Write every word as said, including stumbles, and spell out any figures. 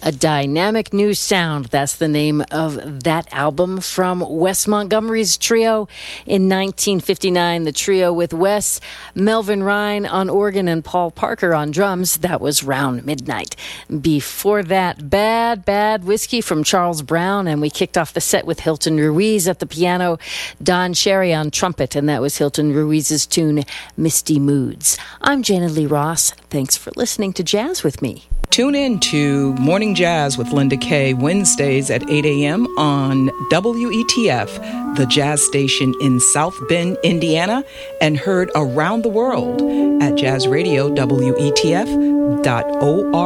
A Dynamic New Sound. That's the name of that album from Wes Montgomery's trio in nineteen fifty-nine. The trio with Wes, Melvin Ryan on organ, and Paul Parker on drums. That was Round Midnight. Before that, Bad, Bad Whiskey from Charles Brown. And we kicked off the set with Hilton Ruiz at the piano, Don Cherry on trumpet, and that was Hilton Ruiz's tune, Misty Moods. I'm Jana Lee Ross. Thanks for listening to Jazz with me. Tune in to Morning Jazz with Linda Kay, Wednesdays at eight a.m. on W E T F, the jazz station in South Bend, Indiana, and heard around the world at jazz radio W E T F dot org.